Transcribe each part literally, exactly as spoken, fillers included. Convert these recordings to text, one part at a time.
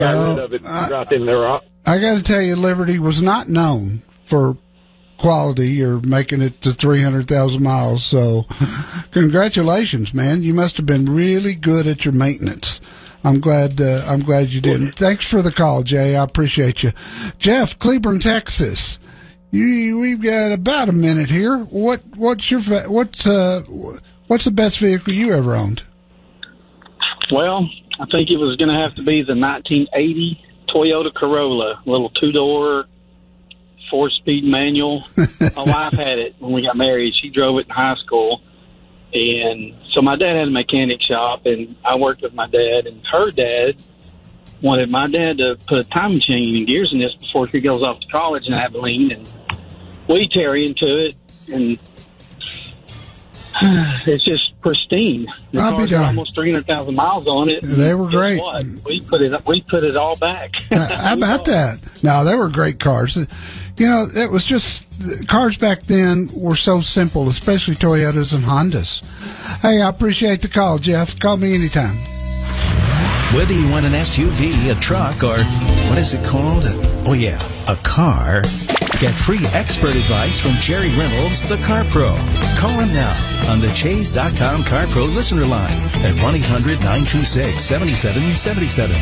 got well, rid of it I, right in there. I got to tell you, Liberty was not known for quality or making it to three hundred thousand miles. So congratulations, man. You must have been really good at your maintenance. I'm glad uh, I'm glad you did. And thanks for the call, Jay. I appreciate you. Jeff, Cleburne, Texas. You, we've got about a minute here. What what's your what's uh what's the best vehicle you ever owned? Well, I think it was going to have to be the nineteen eighty Toyota Corolla, little two-door, four-speed manual. My wife had it when we got married. She drove it in high school. And so my dad had a mechanic shop, and I worked with my dad. And her dad wanted my dad to put a time machine and gears in this before he goes off to college in Abilene. And we tear into it, and it's just pristine. The I'll car's be darned. almost three hundred thousand miles on it. They were Guess great. what? We put it. We put it all back. How about that? No, they were great cars. You know, it was just cars back then were so simple, especially Toyotas and Hondas. Hey, I appreciate the call, Jeff. Call me anytime. Whether you want an S U V, a truck, or what is it called? A, oh, yeah, a car. Get free expert advice from Jerry Reynolds, the Car Pro. Call him now on the Chase dot com Car Pro listener line at one eight hundred nine two six seven seven seven seven.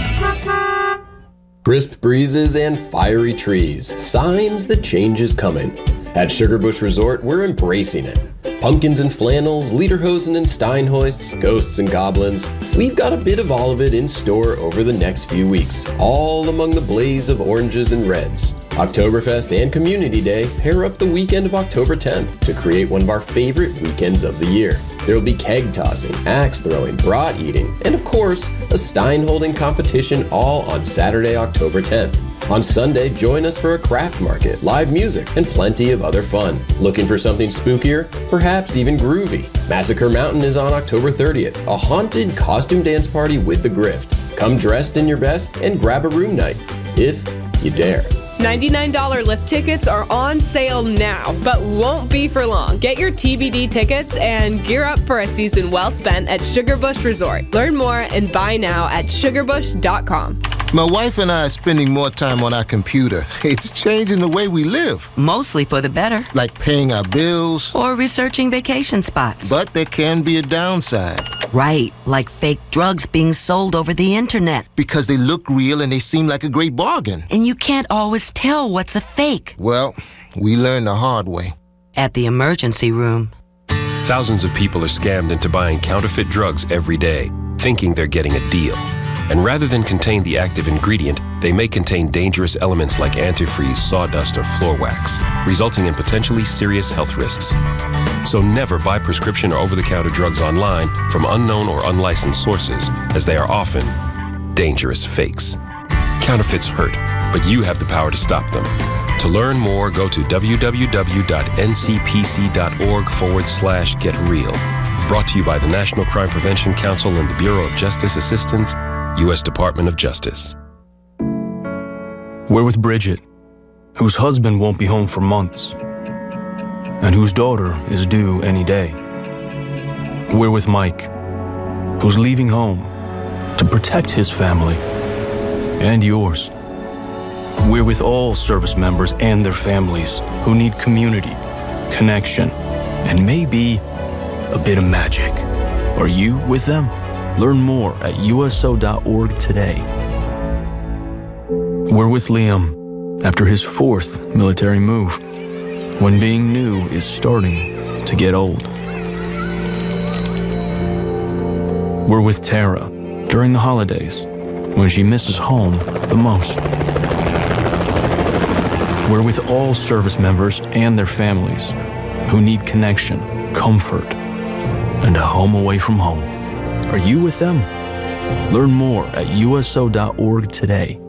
Crisp breezes and fiery trees, signs that change is coming. At Sugarbush Resort, we're embracing it. Pumpkins and flannels, lederhosen and steinhoists, ghosts and goblins. We've got a bit of all of it in store over the next few weeks, all among the blaze of oranges and reds. Oktoberfest and Community Day pair up the weekend of October tenth to create one of our favorite weekends of the year. There will be keg tossing, axe throwing, brat eating, and of course, a stein holding competition all on Saturday, October tenth. On Sunday, join us for a craft market, live music, and plenty of other fun. Looking for something spookier? Perhaps even groovy? Massacre Mountain is on October thirtieth, a haunted costume dance party with the Grift. Come dressed in your best and grab a room night, if you dare. ninety-nine dollars lift tickets are on sale now, but won't be for long. Get your T B D tickets and gear up for a season well spent at Sugarbush Resort. Learn more and buy now at sugarbush dot com. My wife and I are spending more time on our computer. It's changing the way we live. Mostly for the better. Like paying our bills. Or researching vacation spots. But there can be a downside. Right, like fake drugs being sold over the internet. Because they look real and they seem like a great bargain. And you can't always tell what's a fake. Well, we learned the hard way. At the emergency room. Thousands of people are scammed into buying counterfeit drugs every day, thinking they're getting a deal. And rather than contain the active ingredient, they may contain dangerous elements like antifreeze, sawdust, or floor wax, resulting in potentially serious health risks. So never buy prescription or over-the-counter drugs online from unknown or unlicensed sources, as they are often dangerous fakes. Counterfeits hurt, but you have the power to stop them. To learn more, go to www.ncpc.org forward slash get real. Brought to you by the National Crime Prevention Council and the Bureau of Justice Assistance, U S Department of Justice. We're with Bridget, whose husband won't be home for months, and whose daughter is due any day. We're with Mike, who's leaving home to protect his family and yours. We're with all service members and their families who need community, connection, and maybe a bit of magic. Are you with them? Learn more at U S O dot org today. We're with Liam after his fourth military move, when being new is starting to get old. We're with Tara during the holidays, when she misses home the most. We're with all service members and their families who need connection, comfort, and a home away from home. Are you with them? Learn more at U S O dot org today.